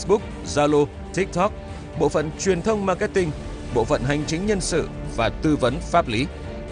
Facebook, Zalo, TikTok, bộ phận truyền thông marketing, bộ phận hành chính nhân sự và tư vấn pháp lý.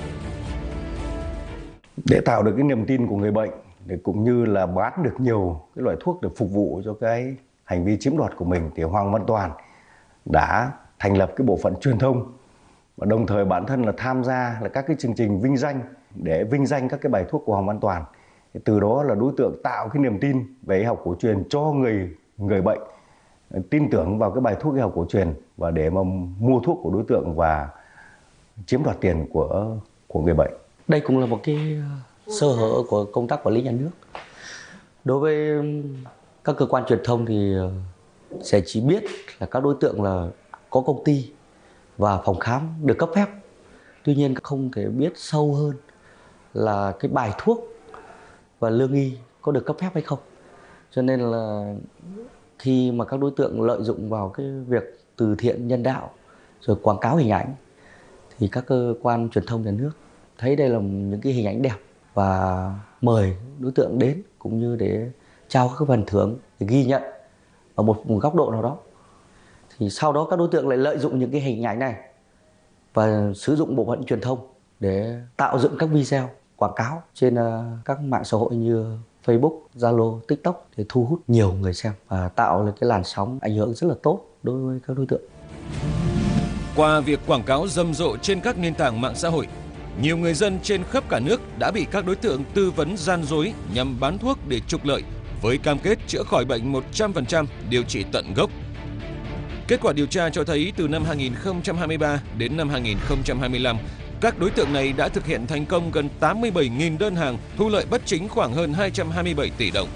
Để tạo được cái niềm tin của người bệnh, để cũng như là bán được nhiều cái loại thuốc để phục vụ cho cái hành vi chiếm đoạt của mình, thì Hoàng Văn Toàn đã thành lập cái bộ phận truyền thông và đồng thời bản thân là tham gia là các cái chương trình vinh danh để vinh danh các cái bài thuốc của Hoàng Văn Toàn. Thì từ đó là đối tượng tạo cái niềm tin về y học cổ truyền cho người bệnh tin tưởng vào cái bài thuốc y học cổ truyền và để mà mua thuốc của đối tượng và chiếm đoạt tiền của người bệnh. Đây cũng là một cái sơ hở của công tác quản lý nhà nước. Đối với các cơ quan truyền thông thì sẽ chỉ biết là các đối tượng là có công ty và phòng khám được cấp phép. Tuy nhiên không thể biết sâu hơn là cái bài thuốc và lương y có được cấp phép hay không. Cho nên là khi mà các đối tượng lợi dụng vào cái việc từ thiện nhân đạo rồi quảng cáo hình ảnh thì các cơ quan truyền thông nhà nước thấy đây là những cái hình ảnh đẹp và mời đối tượng đến cũng như để trao các phần thưởng để ghi nhận ở một góc độ nào đó. Thì sau đó các đối tượng lại lợi dụng những cái hình ảnh này và sử dụng bộ phận truyền thông để tạo dựng các video quảng cáo trên các mạng xã hội như Facebook, Zalo, TikTok để thu hút nhiều người xem và tạo lên cái làn sóng ảnh hưởng rất là tốt đối với các đối tượng. Qua việc quảng cáo rầm rộ trên các nền tảng mạng xã hội, nhiều người dân trên khắp cả nước đã bị các đối tượng tư vấn gian dối nhằm bán thuốc để trục lợi với cam kết chữa khỏi bệnh 100%, điều trị tận gốc. Kết quả điều tra cho thấy từ năm 2023 đến năm 2025, các đối tượng này đã thực hiện thành công gần 87.000 đơn hàng, thu lợi bất chính khoảng hơn 227 tỷ đồng.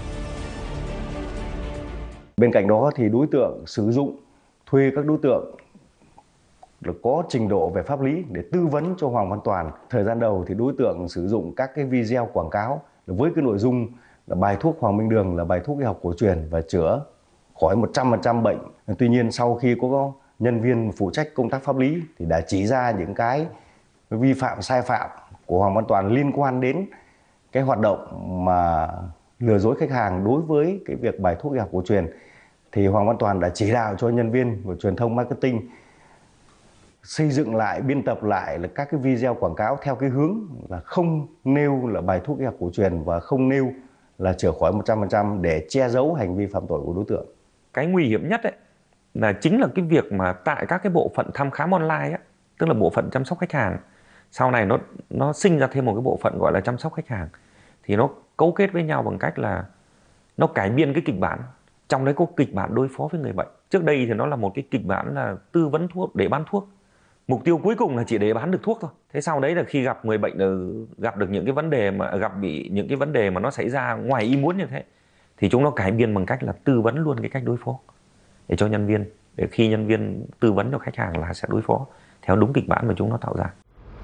Bên cạnh đó thì đối tượng sử dụng thuê các đối tượng có trình độ về pháp lý để tư vấn cho Hoàng Văn Toàn. Thời gian đầu thì đối tượng sử dụng các cái video quảng cáo với cái nội dung là bài thuốc Hoàng Minh Đường là bài thuốc y học cổ truyền và chữa khỏi 100% bệnh. Tuy nhiên sau khi có nhân viên phụ trách công tác pháp lý thì đã chỉ ra những cái vi phạm sai phạm của Hoàng Văn Toàn liên quan đến cái hoạt động mà lừa dối khách hàng đối với cái việc bài thuốc y học cổ truyền. Thì Hoàng Văn Toàn đã chỉ đạo cho nhân viên của truyền thông marketing xây dựng lại, biên tập lại là các cái video quảng cáo theo cái hướng là không nêu là bài thuốc y học cổ truyền và không nêu là chữa khỏi 100% để che giấu hành vi phạm tội của đối tượng. Cái nguy hiểm nhất ấy là chính là cái việc mà tại các cái bộ phận thăm khám online ấy, tức là bộ phận chăm sóc khách hàng, sau này nó sinh ra thêm một cái bộ phận gọi là chăm sóc khách hàng, thì nó cấu kết với nhau bằng cách là nó cải biên cái kịch bản. Trong đấy có kịch bản đối phó với người bệnh. Trước đây thì nó là một cái kịch bản là tư vấn thuốc để bán thuốc. Mục tiêu cuối cùng là chỉ để bán được thuốc thôi. Thế sau đấy là khi gặp người bệnh gặp được những cái vấn đề mà những cái vấn đề mà nó xảy ra ngoài ý muốn như thế thì chúng nó cải biên bằng cách là tư vấn luôn cái cách đối phó để cho nhân viên, để khi nhân viên tư vấn cho khách hàng là sẽ đối phó theo đúng kịch bản mà chúng nó tạo ra.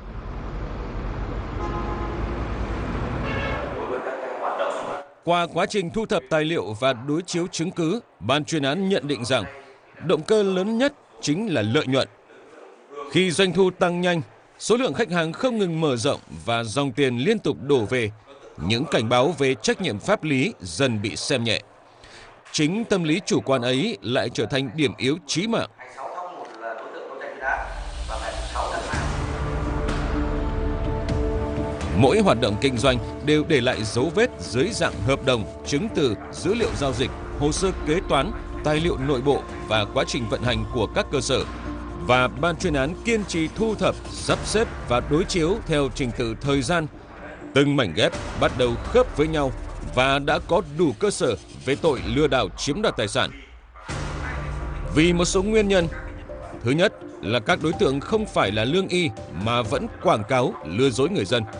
Qua quá trình thu thập tài liệu và đối chiếu chứng cứ, ban chuyên án nhận định rằng động cơ lớn nhất chính là lợi nhuận. Khi doanh thu tăng nhanh, số lượng khách hàng không ngừng mở rộng và dòng tiền liên tục đổ về, những cảnh báo về trách nhiệm pháp lý dần bị xem nhẹ. Chính tâm lý chủ quan ấy lại trở thành điểm yếu chí mạng. Mỗi hoạt động kinh doanh đều để lại dấu vết dưới dạng hợp đồng, chứng từ, dữ liệu giao dịch, hồ sơ kế toán, tài liệu nội bộ và quá trình vận hành của các cơ sở. Và ban chuyên án kiên trì thu thập, sắp xếp và đối chiếu theo trình tự thời gian. Từng mảnh ghép bắt đầu khớp với nhau và đã có đủ cơ sở về tội lừa đảo chiếm đoạt tài sản. Vì một số nguyên nhân. Thứ nhất là các đối tượng không phải là lương y mà vẫn quảng cáo lừa dối người dân.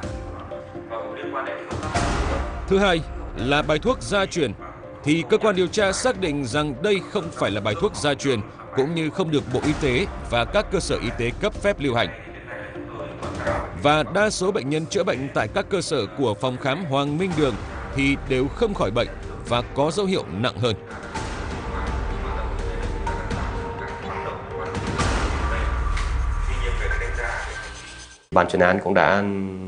Thứ hai là bài thuốc gia truyền, thì cơ quan điều tra xác định rằng đây không phải là bài thuốc gia truyền cũng như không được Bộ Y tế và các cơ sở y tế cấp phép lưu hành. Và đa số bệnh nhân chữa bệnh tại các cơ sở của phòng khám Hoàng Minh Đường thì đều không khỏi bệnh và có dấu hiệu nặng hơn. Ban chuyên án cũng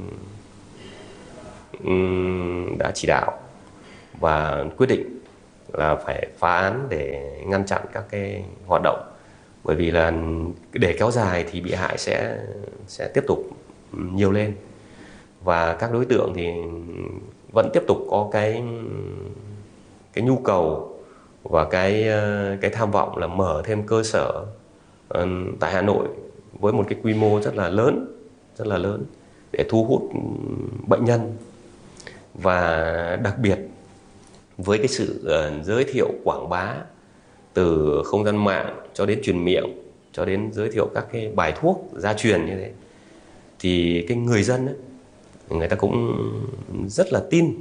đã chỉ đạo và quyết định là phải phá án để ngăn chặn các cái hoạt động, bởi vì là để kéo dài thì bị hại sẽ tiếp tục nhiều lên, và các đối tượng thì vẫn tiếp tục có cái nhu cầu và cái tham vọng là mở thêm cơ sở tại Hà Nội với một cái quy mô rất là lớn để thu hút bệnh nhân. Và đặc biệt với cái sự giới thiệu quảng bá từ không gian mạng cho đến truyền miệng, cho đến giới thiệu các cái bài thuốc gia truyền như thế, thì cái người dân ấy, người ta cũng rất là tin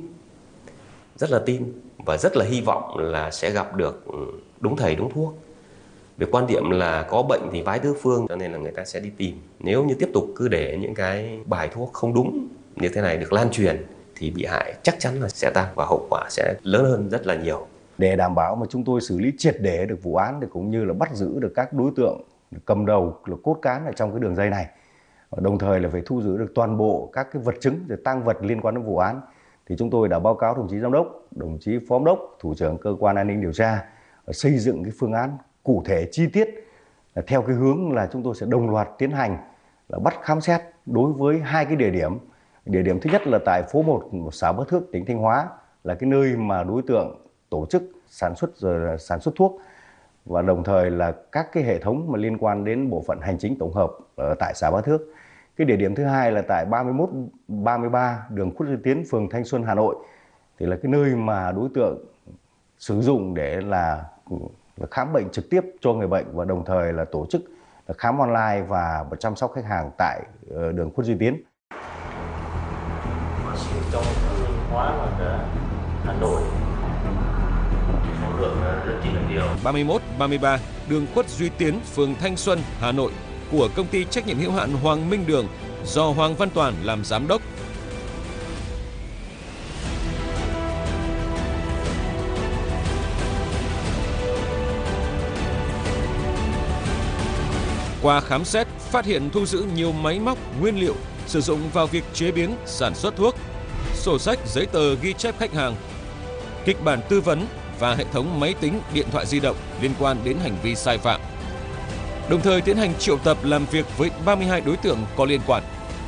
và rất là hy vọng là sẽ gặp được đúng thầy đúng thuốc. Về quan điểm là có bệnh thì vái tứ phương, cho nên là người ta sẽ đi tìm. Nếu như tiếp tục cứ để những cái bài thuốc không đúng như thế này được lan truyền thì bị hại chắc chắn là sẽ tăng và hậu quả sẽ lớn hơn rất là nhiều. Để đảm bảo mà chúng tôi xử lý triệt để được vụ án, thì cũng như là bắt giữ được các đối tượng cầm đầu, là cốt cán ở trong cái đường dây này, đồng thời là phải thu giữ được toàn bộ các cái vật chứng rồi tang vật liên quan đến vụ án, thì chúng tôi đã báo cáo đồng chí giám đốc, đồng chí phó giám đốc, thủ trưởng cơ quan an ninh điều tra xây dựng cái phương án cụ thể chi tiết theo cái hướng là chúng tôi sẽ đồng loạt tiến hành là bắt khám xét đối với hai cái địa điểm. Địa điểm thứ nhất là tại phố 1 xã Bá Thước, tỉnh Thanh Hóa, là cái nơi mà đối tượng tổ chức sản xuất thuốc, và đồng thời là các cái hệ thống mà liên quan đến bộ phận hành chính tổng hợp ở tại xã Bá Thước. Cái địa điểm thứ hai là tại 31-33 đường Khuất Duy Tiến, phường Thanh Xuân, Hà Nội, thì là cái nơi mà đối tượng sử dụng để là khám bệnh trực tiếp cho người bệnh, và đồng thời là tổ chức là khám online và chăm sóc khách hàng tại đường Khuất Duy Tiến. Trong Thanh Hóa và Hà Nội số lượng rất chi là nhiều. 31-33 đường Khuất Duy Tiến, phường Thanh Xuân, Hà Nội, của công ty trách nhiệm hữu hạn Hoàng Minh Đường do Hoàng Văn Toàn làm giám đốc. Qua khám xét, phát hiện thu giữ nhiều máy móc, nguyên liệu sử dụng vào việc chế biến, sản xuất thuốc, sổ sách, giấy tờ ghi chép khách hàng, kịch bản tư vấn và hệ thống máy tính, điện thoại di động liên quan đến hành vi sai phạm. Đồng thời tiến hành triệu tập làm việc với 32 đối tượng có liên quan.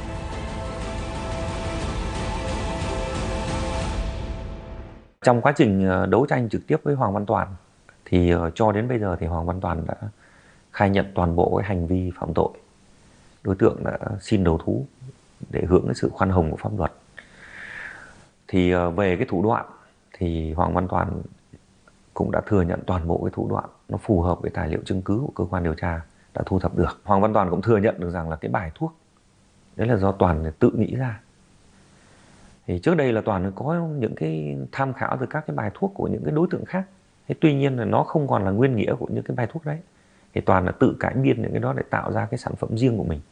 Trong quá trình đấu tranh trực tiếp với Hoàng Văn Toàn thì cho đến bây giờ thì Hoàng Văn Toàn đã khai nhận toàn bộ cái hành vi phạm tội. Đối tượng đã xin đầu thú để hưởng cái sự khoan hồng của pháp luật. Thì về cái thủ đoạn thì Hoàng Văn Toàn cũng đã thừa nhận toàn bộ cái thủ đoạn nó phù hợp với tài liệu chứng cứ của cơ quan điều tra đã thu thập được. Hoàng Văn Toàn cũng thừa nhận được rằng là cái bài thuốc đấy là do Toàn tự nghĩ ra. Thì trước đây là Toàn có những cái tham khảo từ các cái bài thuốc của những cái đối tượng khác. Thế tuy nhiên là nó không còn là nguyên nghĩa của những cái bài thuốc đấy. Thì Toàn là tự cải biên những cái đó để tạo ra cái sản phẩm riêng của mình.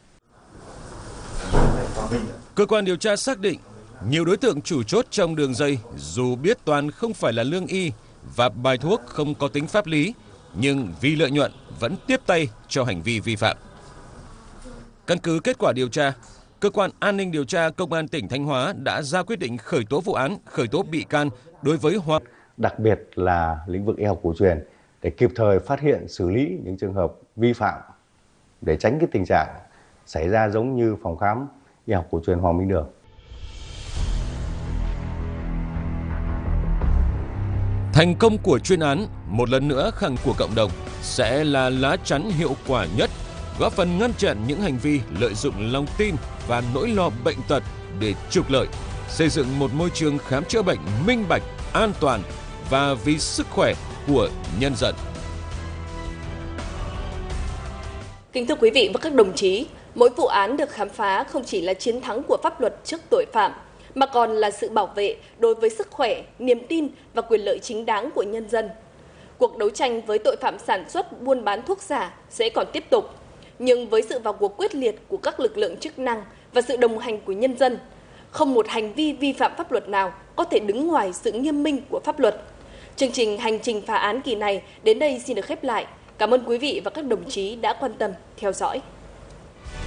Cơ quan điều tra xác định nhiều đối tượng chủ chốt trong đường dây dù biết Toàn không phải là lương y và bài thuốc không có tính pháp lý, nhưng vì lợi nhuận vẫn tiếp tay cho hành vi vi phạm. Căn cứ kết quả điều tra, Cơ quan An ninh điều tra Công an tỉnh Thanh Hóa đã ra quyết định khởi tố vụ án, khởi tố bị can đối với Hoàng. Đặc biệt là lĩnh vực y học cổ truyền để kịp thời phát hiện, xử lý những trường hợp vi phạm để tránh cái tình trạng xảy ra giống như phòng khám y học cổ truyền Hoàng Minh Đường. Thành công của chuyên án một lần nữa khẳng của cộng đồng sẽ là lá chắn hiệu quả nhất, góp phần ngăn chặn những hành vi lợi dụng lòng tin và nỗi lo bệnh tật để trục lợi, xây dựng một môi trường khám chữa bệnh minh bạch, an toàn và vì sức khỏe của nhân dân. Kính thưa quý vị và các đồng chí, mỗi vụ án được khám phá không chỉ là chiến thắng của pháp luật trước tội phạm, mà còn là sự bảo vệ đối với sức khỏe, niềm tin và quyền lợi chính đáng của nhân dân. Cuộc đấu tranh với tội phạm sản xuất, buôn bán thuốc giả sẽ còn tiếp tục, nhưng với sự vào cuộc quyết liệt của các lực lượng chức năng và sự đồng hành của nhân dân, không một hành vi vi phạm pháp luật nào có thể đứng ngoài sự nghiêm minh của pháp luật. Chương trình Hành trình phá án kỳ này đến đây xin được khép lại. Cảm ơn quý vị và các đồng chí đã quan tâm theo dõi.